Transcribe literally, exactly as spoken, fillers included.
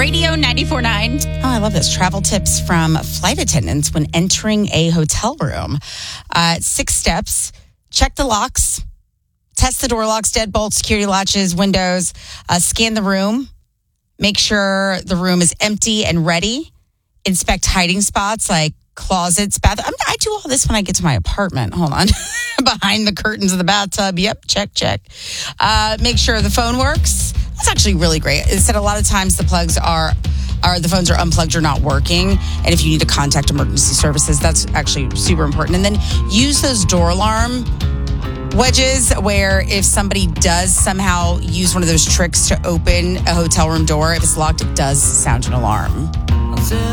Radio ninety-four point nine. Oh, I love this. Travel tips from flight attendants when entering a hotel room. Uh, six steps. Check the locks. Test the door locks, deadbolts, security latches, windows. Uh, scan the room. Make sure the room is empty and ready. Inspect hiding spots like closets, bathroom. I do all this when I get to my apartment. Hold on. Behind the curtains of the bathtub. Yep, check, check. Uh, make sure the phone works. That's actually really great. It said a lot of times the plugs are, are the phones are unplugged or not working. And if you need to contact emergency services, that's actually super important. And then use those door alarm wedges where if somebody does somehow use one of those tricks to open a hotel room door, if it's locked, it does sound an alarm.